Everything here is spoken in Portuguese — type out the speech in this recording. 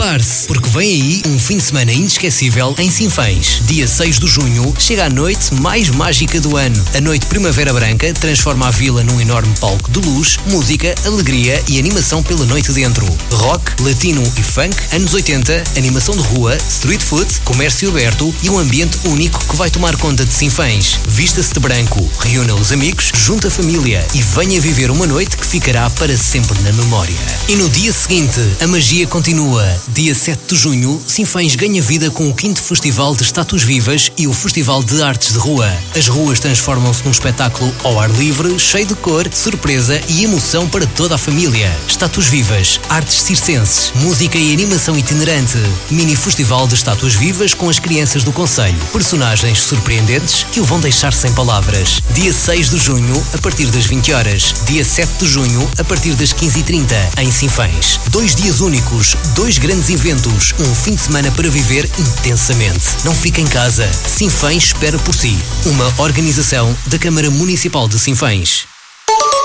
Prepare-se, porque vem aí um fim de semana inesquecível em Sinfãs. Dia 6 de junho, chega a noite mais mágica do ano. A Noite Primavera Branca transforma a vila num enorme palco de luz, música, alegria e animação pela noite dentro. Rock, latino e funk, anos 80, animação de rua, street food, comércio aberto e um ambiente único que vai tomar conta de Sinfãs. Vista-se de branco, reúna os amigos, junta a família e venha viver uma noite que ficará para sempre na memória. E no dia seguinte, a magia continua. Dia 7 de junho, Sinfãs ganha vida com o 5º Festival de Estátuas Vivas e o Festival de Artes de Rua. As ruas transformam-se num espetáculo ao ar livre, cheio de cor, surpresa e emoção para toda a família. Estátuas vivas, artes circenses, música e animação itinerante. Mini Festival de Estátuas Vivas com as crianças do concelho. Personagens surpreendentes que o vão deixar sem palavras. Dia 6 de junho, a partir das 20 horas. Dia 7 de junho, a partir das 15h30, em Sinfãs. 2 dias únicos, 2 grandes eventos, um fim de semana para viver intensamente. Não fique em casa. Sinfãs espera por si. Uma organização da Câmara Municipal de Sinfãs.